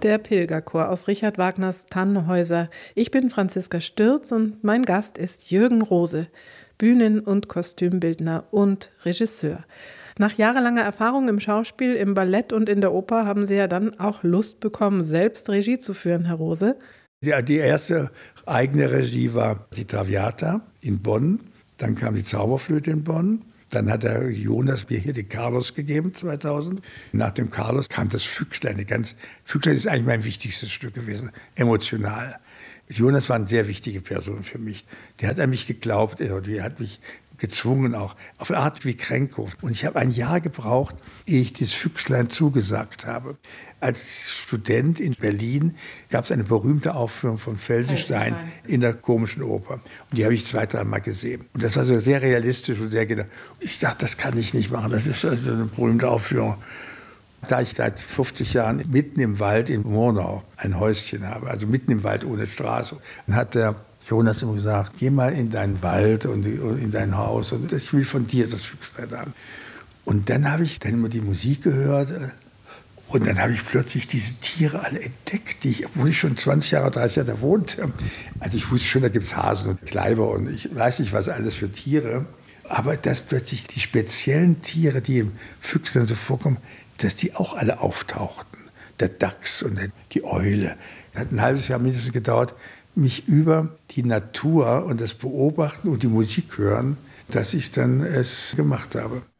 der Pilgerchor aus Richard Wagners Tannhäuser. Ich bin Franziska Stürz und mein Gast ist Jürgen Rose, Bühnen- und Kostümbildner und Regisseur. Nach jahrelanger Erfahrung im Schauspiel, im Ballett und in der Oper haben Sie ja dann auch Lust bekommen, selbst Regie zu führen, Herr Rose. Ja, die erste eigene Regie war die Traviata in Bonn. Dann kam die Zauberflöte in Bonn. Dann hat der Jonas mir hier den Carlos gegeben, 2000. Nach dem Carlos kam das Füchslein. Füchslein ist eigentlich mein wichtigstes Stück gewesen, emotional. Jonas war eine sehr wichtige Person für mich. Der hat an mich geglaubt, er hat mich gezwungen auch, auf eine Art wie Krenkow. Und ich habe ein Jahr gebraucht, ehe ich das Füchslein zugesagt habe. Als Student in Berlin gab es eine berühmte Aufführung von Felsenstein in der Komischen Oper. Und die habe ich 2-3 Mal gesehen. Und das war so sehr realistisch und sehr genau. Ich dachte, das kann ich nicht machen, das ist also eine berühmte Aufführung. Da ich seit 50 Jahren mitten im Wald in Murnau ein Häuschen habe, also mitten im Wald ohne Straße, dann hat der Jonas immer gesagt, geh mal in deinen Wald und in dein Haus und ich will von dir das Füchslein haben. Und dann habe ich dann immer die Musik gehört und dann habe ich plötzlich diese Tiere alle entdeckt, obwohl ich schon 20 Jahre, 30 Jahre da wohnte. Also ich wusste schon, da gibt es Hasen und Kleiber und ich weiß nicht, was alles für Tiere. Aber dass plötzlich die speziellen Tiere, die im Füchslein so vorkommen, dass die auch alle auftauchten. Der Dachs und die Eule. Das hat ein halbes Jahr mindestens gedauert, mich über die Natur und das Beobachten und die Musik hören, dass ich dann es gemacht habe.